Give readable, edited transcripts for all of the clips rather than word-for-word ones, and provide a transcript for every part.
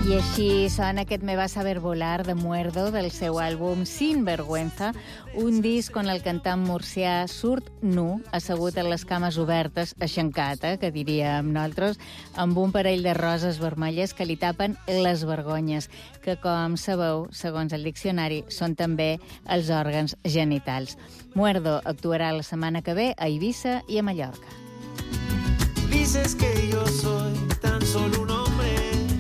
I així sona aquest Me vas a ver volar de Muerdo del seu àlbum Sin Vergüenza, un disc on el cantant murcià surt nu, assegut en les cames obertes, aixancat, que diríem nosaltres, amb un parell de roses vermelles que li tapen les vergonyes, que, com sabeu, segons el diccionari, són també els òrgans genitals. Muerdo actuarà la setmana que ve a Eivissa i a Mallorca. Dices que yo soy tan solo un hombre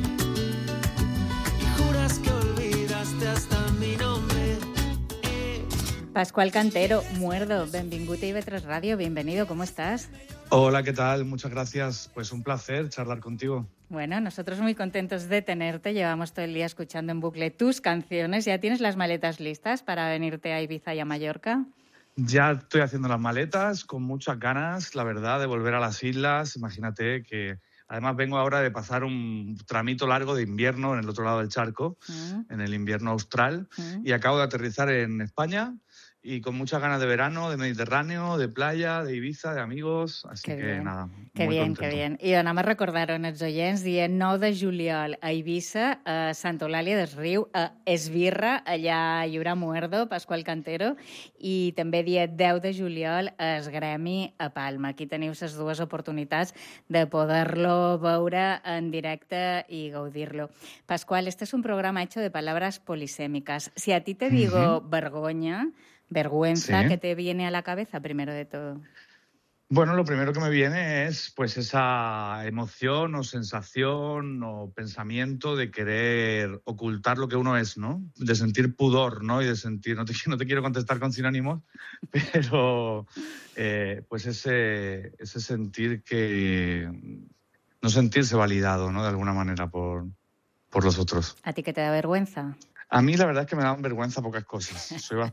y juras que olvidaste hasta mi nombre. Pascual Cantero, Muerdo, benvingut a IB3 Radio, bienvenido, ¿cómo estás? Hola, ¿qué tal? Muchas gracias. Pues un placer charlar contigo. Bueno, nosotros muy contentos de tenerte. Llevamos todo el día escuchando en bucle tus canciones. ¿Ya tienes las maletas listas para venirte a Ibiza y a Mallorca? Ya estoy haciendo las maletas con muchas ganas, la verdad, de volver a las islas. Imagínate que además vengo ahora de pasar un tramito largo de invierno en el otro lado del charco, en el invierno austral, y acabo de aterrizar en España y con muchas ganas de verano, de Mediterráneo, de playa, de Ibiza, de amigos, así que bien. nada, Que muy bien, contento. que bien. I anem a recordar-ho als oients, dient 9 de juliol a Eivissa, a Santa Eulàlia des Riu, a Esbirra, allà hi haurà Muerdo, Pascual Cantero, i també dia 10 de juliol a Esgremi a Palma. Aquí teniu les dues oportunitats de poder-lo veure en directe i gaudir-lo. Pascual, este es un programa hecho de palabras polisémicas. Si a ti te digo vergüenza, Sí. ¿qué te viene a la cabeza primero de todo? Bueno, lo primero que me viene es pues esa emoción o sensación o pensamiento de querer ocultar lo que uno es, ¿no? De sentir pudor, ¿no? Y de sentir, no te quiero contestar con sinónimos, pero pues ese sentir que no sentirse validado, ¿no? De alguna manera por los otros. ¿A ti qué te da vergüenza? A mí la verdad es que me dan vergüenza pocas cosas.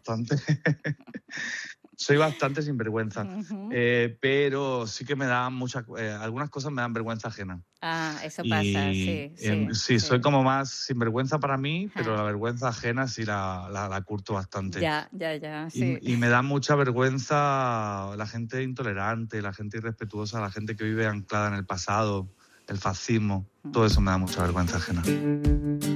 Soy bastante sinvergüenza, pero sí que me dan algunas cosas me dan vergüenza ajena. Ah, eso pasa, sí. Sí, soy como más sinvergüenza para mí, pero la vergüenza ajena sí la curto bastante. Ya, sí. Y me da mucha vergüenza la gente intolerante, la gente irrespetuosa, la gente que vive anclada en el pasado, el fascismo. Todo eso me da mucha vergüenza ajena.